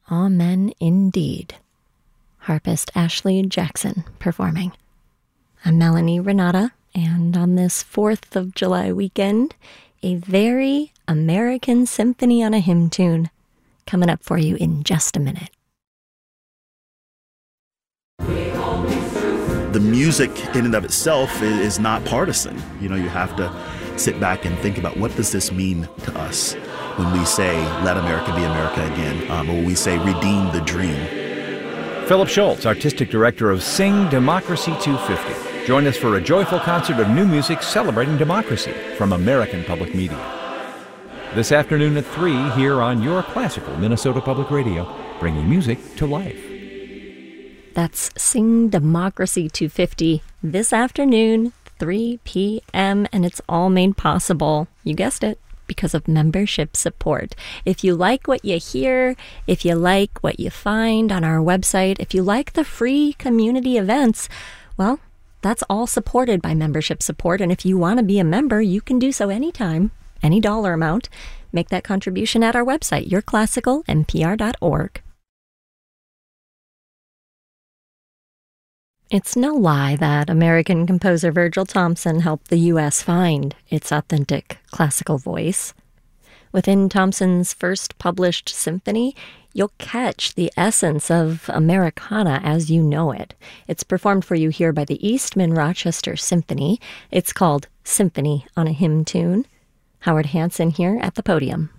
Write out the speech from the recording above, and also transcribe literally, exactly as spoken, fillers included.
Amen indeed. Harpist Ashley Jackson performing. I'm Melanie Renata, and on this fourth of July weekend, a very American symphony on a hymn tune coming up for you in just a minute. The music in and of itself is not partisan. You know, you have to sit back and think about, what does this mean to us when we say, let America be America again, um, or when we say, redeem the dream. Philip Schultz, Artistic Director of Sing Democracy two fifty. Join us for a joyful concert of new music celebrating democracy from American Public Media. This afternoon at three here on your classical Minnesota Public Radio, bringing music to life. That's Sing Democracy two fifty this afternoon, three p.m., and it's all made possible, you guessed it, because of membership support. If you like what you hear, if you like what you find on our website, if you like the free community events, well, that's all supported by membership support. And if you want to be a member, you can do so anytime, any dollar amount. Make that contribution at our website, your classical n p r dot org. It's no lie that American composer Virgil Thomson helped the U S find its authentic classical voice. Within Thomson's first published symphony, you'll catch the essence of Americana as you know it. It's performed for you here by the Eastman Rochester Symphony. It's called Symphony on a Hymn Tune. Howard Hansen here at the podium.